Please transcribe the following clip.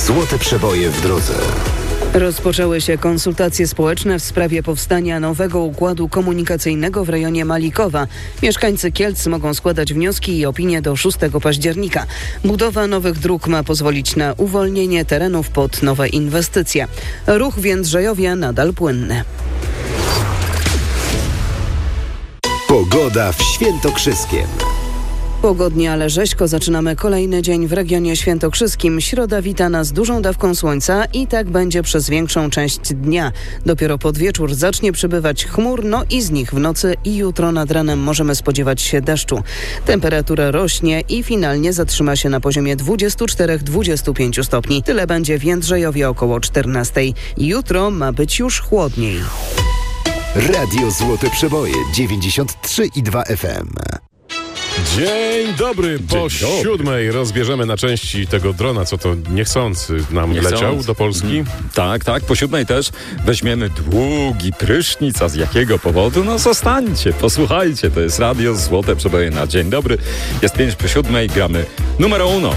Złote przeboje w drodze. Rozpoczęły się konsultacje społeczne w sprawie powstania nowego układu komunikacyjnego w rejonie Malikowa. Mieszkańcy Kielc mogą składać wnioski i opinie do 6 października. Budowa nowych dróg ma pozwolić na uwolnienie terenów pod nowe inwestycje. Ruch w Jędrzejowie nadal płynny. Pogoda w Świętokrzyskiem. Pogodnie, ale rzeźko zaczynamy kolejny dzień w regionie świętokrzyskim. Środa wita nas dużą dawką słońca i tak będzie przez większą część dnia. Dopiero pod wieczór zacznie przybywać chmur, i z nich w nocy i jutro nad ranem możemy spodziewać się deszczu. Temperatura rośnie i finalnie zatrzyma się na poziomie 24-25 stopni. Tyle będzie w Jędrzejowie około 14. Jutro ma być już chłodniej. Radio Złote Przeboje 93,2 FM. Dzień dobry, po 7:00 rozbierzemy na części tego drona, co to niechcący nam leciał do Polski. Tak, po 7:00 też weźmiemy długi prysznic, a z jakiego powodu? Zostańcie, posłuchajcie, to jest Radio Złote Przeboje na dzień dobry. Jest 5 po 7:00, gramy numer 1.